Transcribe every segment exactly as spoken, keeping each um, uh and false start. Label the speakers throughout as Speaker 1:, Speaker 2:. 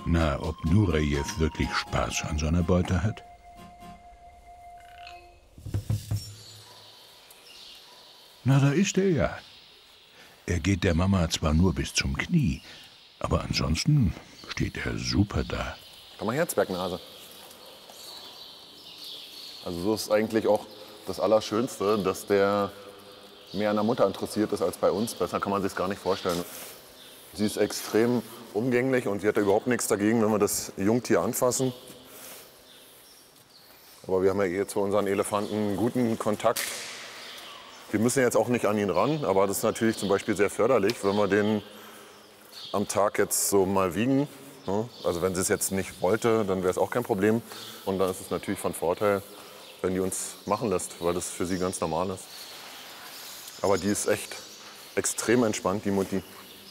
Speaker 1: Na, ob Nurejew wirklich Spaß an seiner Beute hat? Na, da ist er ja. Er geht der Mama zwar nur bis zum Knie, aber ansonsten steht er super da.
Speaker 2: Komm mal her, Zwergnase. Also so ist eigentlich auch das Allerschönste, dass der mehr an der Mutter interessiert ist als bei uns. Besser kann man sich gar nicht vorstellen. Sie ist extrem umgänglich und sie hat überhaupt nichts dagegen, wenn wir das Jungtier anfassen. Aber wir haben ja eh zu unseren Elefanten einen guten Kontakt. Wir müssen jetzt auch nicht an ihn ran, aber das ist natürlich zum Beispiel sehr förderlich, wenn wir den am Tag jetzt so mal wiegen. Also wenn sie es jetzt nicht wollte, dann wäre es auch kein Problem. Und dann ist es natürlich von Vorteil, wenn die uns machen lässt, weil das für sie ganz normal ist. Aber die ist echt extrem entspannt, die Mutti.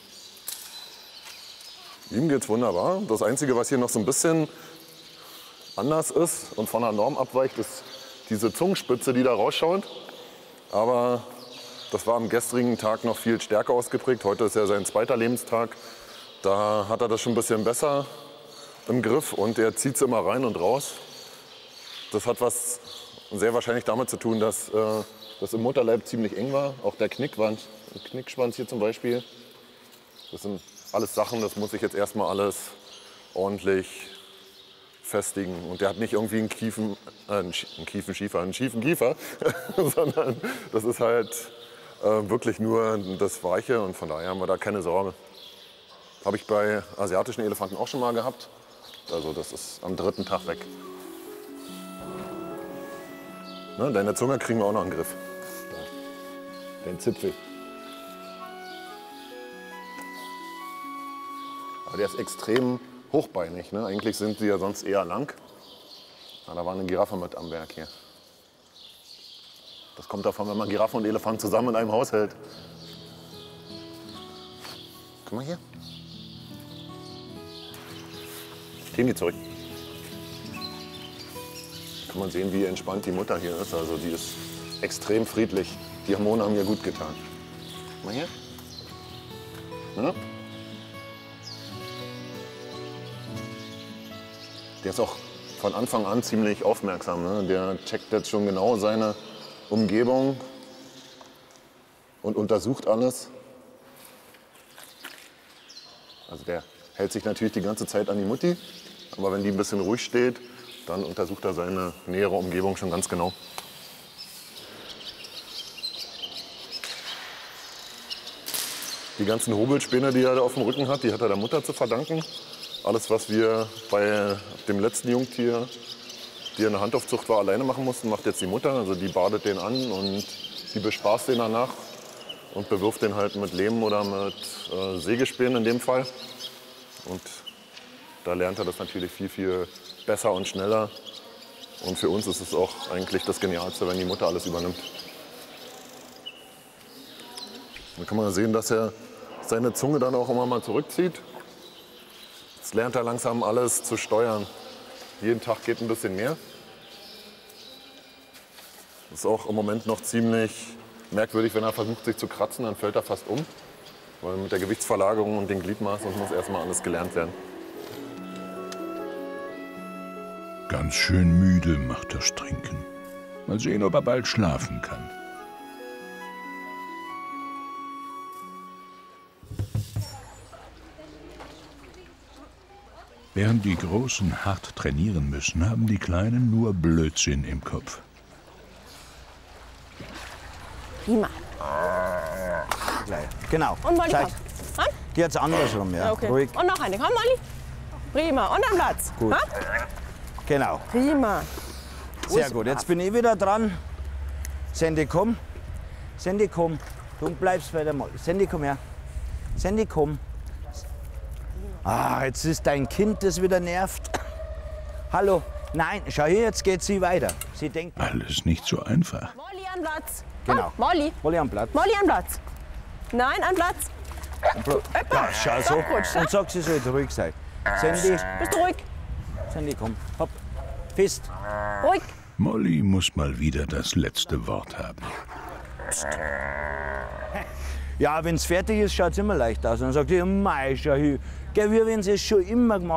Speaker 2: Ihm geht's wunderbar. Das Einzige, was hier noch so ein bisschen anders ist und von der Norm abweicht, ist diese Zungenspitze, die da rausschaut. Aber das war am gestrigen Tag noch viel stärker ausgeprägt. Heute ist ja sein zweiter Lebenstag. Da hat er das schon ein bisschen besser im Griff und er zieht es immer rein und raus. Das hat was sehr wahrscheinlich damit zu tun, dass äh, das im Mutterleib ziemlich eng war. Auch der Knickschwanz, Knickschwanz hier zum Beispiel. Das sind alles Sachen, das muss ich jetzt erstmal alles ordentlich festigen. Und der hat nicht irgendwie einen Kiefen, äh, einen Kiefenschiefer, einen schiefen Kiefer, sondern das ist halt äh, wirklich nur das Weiche und von daher haben wir da keine Sorge. Habe ich bei asiatischen Elefanten auch schon mal gehabt. Also das ist am dritten Tag weg. Ne, deine Zunge kriegen wir auch noch in den Griff. Dein Zipfel. Aber der ist extrem hochbeinig. Ne? Eigentlich sind sie ja sonst eher lang. Na, da war eine Giraffe mit am Werk hier. Das kommt davon, wenn man Giraffe und Elefant zusammen in einem Haus hält. Guck mal hier. Tini, zurück. Da kann man sehen, wie entspannt die Mutter hier ist. Also die ist extrem friedlich. Die Hormone haben ihr gut getan. Guck mal hier. Ja? Der ist auch von Anfang an ziemlich aufmerksam. Ne? Der checkt jetzt schon genau seine Umgebung und untersucht alles. Also der hält sich natürlich die ganze Zeit an die Mutti, aber wenn die ein bisschen ruhig steht, dann untersucht er seine nähere Umgebung schon ganz genau. Die ganzen Hobelspäne, die er da auf dem Rücken hat, die hat er der Mutter zu verdanken. Alles, was wir bei dem letzten Jungtier, die in der Handaufzucht war, alleine machen mussten, macht jetzt die Mutter. Also die badet den an und die bespaßt den danach und bewirft den halt mit Lehm oder mit äh, Sägespänen in dem Fall. Und da lernt er das natürlich viel, viel besser und schneller. Und für uns ist es auch eigentlich das Genialste, wenn die Mutter alles übernimmt. Dann kann man sehen, dass er seine Zunge dann auch immer mal zurückzieht. Jetzt lernt er langsam alles zu steuern. Jeden Tag geht ein bisschen mehr. Das ist auch im Moment noch ziemlich merkwürdig, wenn er versucht, sich zu kratzen, dann fällt er fast um. Weil mit der Gewichtsverlagerung und den Gliedmaßen muss erstmal alles gelernt werden.
Speaker 1: Ganz schön müde macht das Trinken. Mal sehen, ob er bald schlafen kann. Während die Großen hart trainieren müssen, haben die Kleinen nur Blödsinn im Kopf.
Speaker 3: Prima.
Speaker 4: Genau.
Speaker 3: Und Molly, komm. Ha?
Speaker 4: Die hat's andersrum, ja.
Speaker 3: Ja, okay.
Speaker 4: Ruhig.
Speaker 3: Und noch eine. Komm, Molly. Prima. Und am Platz.
Speaker 4: Gut.
Speaker 3: Ha?
Speaker 4: Genau.
Speaker 3: Prima.
Speaker 4: Sehr gut. Jetzt bin ich wieder dran. Sandy, komm. Sandy, komm. Du bleibst bei der Molly. Sandy, komm her. Sandy, komm. Ah, jetzt ist dein Kind, das wieder nervt. Hallo. Nein, schau hier, jetzt geht sie weiter. Sie denkt...
Speaker 1: Alles nicht so einfach.
Speaker 3: Molly an Platz. Komm,
Speaker 4: Genau.
Speaker 3: Molly.
Speaker 4: Molly am Platz.
Speaker 3: Molly an Platz. Nein, an Platz.
Speaker 4: Ja, schau so.
Speaker 3: Abgerutscht, ne?
Speaker 4: Und sag, sie soll ruhig sein. Sandy,
Speaker 3: Bist du ruhig?
Speaker 4: Sandy, komm. Hopp. Fest.
Speaker 3: Ruhig.
Speaker 1: Molly muss mal wieder das letzte Wort haben.
Speaker 4: Ja, wenn es fertig ist, schaut es immer leicht aus. Dann sagt sie, mei, schau hier. Gell, wie wenn sie es schon immer gemacht